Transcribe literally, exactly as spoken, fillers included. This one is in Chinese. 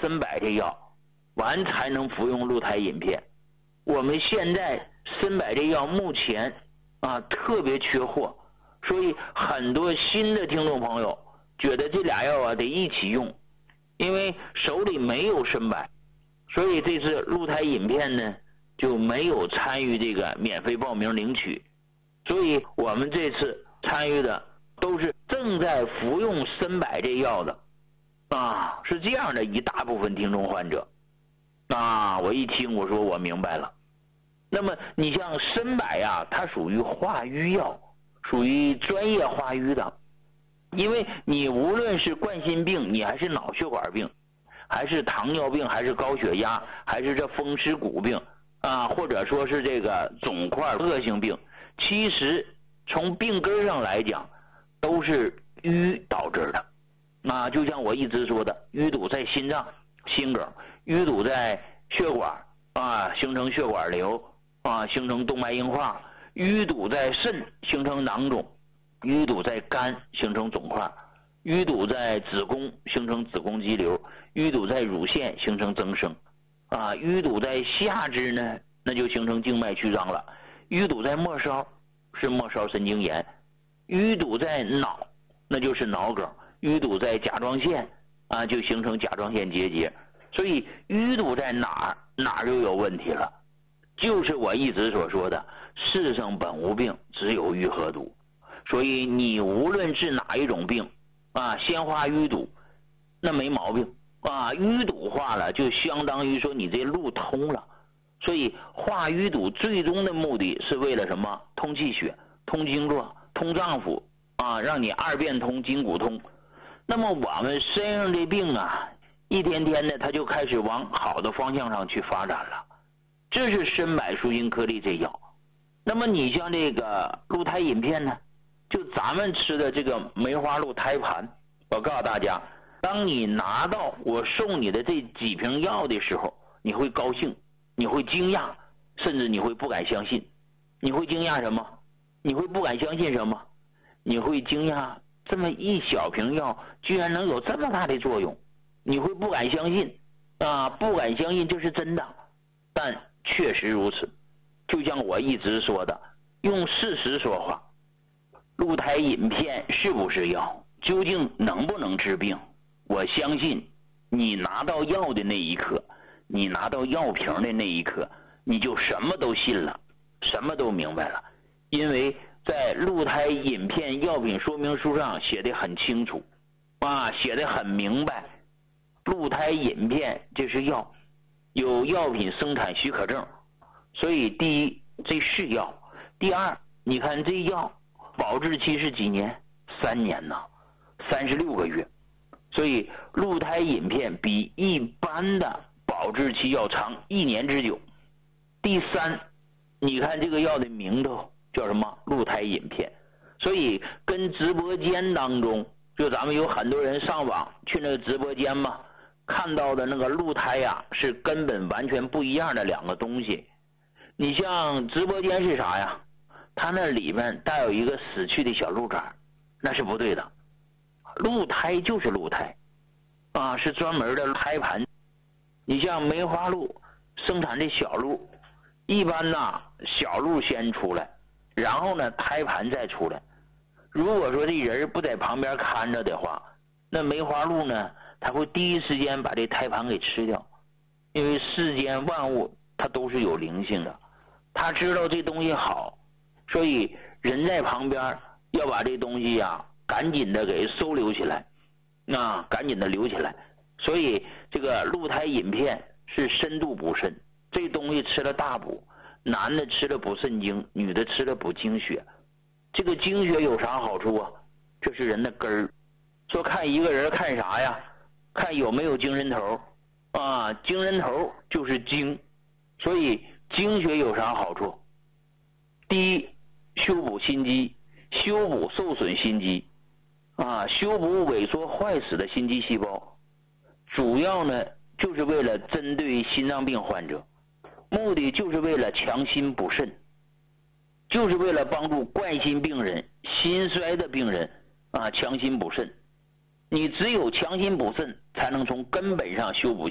参柏这药，完才能服用鹿胎饮片。我们现在参柏这药目前啊特别缺货，所以很多新的听众朋友觉得这俩药啊得一起用，因为手里没有参柏，所以这次鹿胎饮片呢就没有参与这个免费报名领取。所以我们这次参与的都是正在服用参柏这药的啊，是这样的一大部分听众患者啊。我一听我说我明白了。那么你像参柏呀，它属于化瘀药，属于专业化瘀的。因为你无论是冠心病，你还是脑血管病，还是糖尿病，还是高血压，还是这风湿骨病啊，或者说是这个肿块恶性病，其实从病根上来讲都是瘀导致的啊。就像我一直说的，淤堵在心脏心梗，淤堵在血管啊，形成血管瘤啊，形成动脉硬化，淤堵在肾形成囊肿，淤堵在肝形成肿块，淤堵在子宫形成子宫肌瘤，淤堵在乳腺形成增生啊，淤堵在下肢呢，那就形成静脉曲张了，淤堵在末梢是末梢神经炎，淤堵在脑那就是脑梗，淤堵在甲状腺啊就形成甲状腺结节。所以淤堵在哪儿哪儿就有问题了，就是我一直所说的世上本无病，只有淤和堵。所以你无论治哪一种病啊，先化淤堵那没毛病啊，淤堵化了就相当于说你这路通了。所以化淤堵最终的目的是为了什么？通气血，通经络，通脏腑啊，让你二便通，筋骨通。那么我们身上这病啊，一天天的它就开始往好的方向上去发展了。这是参柏舒筋颗粒这药。那么你像这个鹿胎饮片呢，就咱们吃的这个梅花鹿胎盘，我告诉大家，当你拿到我送你的这几瓶药的时候，你会高兴，你会惊讶，甚至你会不敢相信。你会惊讶什么？你会不敢相信什么？你会惊讶这么一小瓶药居然能有这么大的作用，你会不敢相信啊，不敢相信这是真的，但确实如此。就像我一直说的，用事实说话。鹿胎饮片是不是药？究竟能不能治病？我相信你拿到药的那一刻，你拿到药瓶的那一刻，你就什么都信了，什么都明白了。因为在鹿胎饮片药品说明书上写的很清楚啊，写的很明白，鹿胎饮片这是药，有药品生产许可证。所以第一，这是药；第二，你看这药保质期是几年？三年呢，三十六个月。所以鹿胎饮片比一般的保质期要长一年之久。第三，你看这个药的名头叫什么？鹿胎饮片。所以跟直播间当中，就咱们有很多人上网去那个直播间嘛，看到的那个鹿胎呀，是根本完全不一样的两个东西。你像直播间是啥呀？它那里面带有一个死去的小鹿崽，那是不对的。鹿胎就是鹿胎啊，是专门的胎盘。你像梅花鹿生产的小鹿，一般呢小鹿先出来，然后呢胎盘再出来。如果说这人不在旁边看着的话，那梅花鹿呢，它会第一时间把这胎盘给吃掉。因为世间万物它都是有灵性的，他知道这东西好，所以人在旁边要把这东西呀、啊、赶紧的给收留起来，啊，赶紧的留起来。所以这个鹿胎饮片是深度补肾，这东西吃了大补，男的吃了补肾精，女的吃了补精血。这个精血有啥好处啊？这是人的根儿。说看一个人看啥呀？看有没有精神头啊，精神头就是精。所以精血有啥好处？第一，修补心肌，修补受损心肌啊，修补萎缩坏死的心肌细胞。主要呢就是为了针对心脏病患者，目的就是为了强心补肾，就是为了帮助冠心病人、心衰的病人啊强心补肾。你只有强心补肾，才能从根本上修补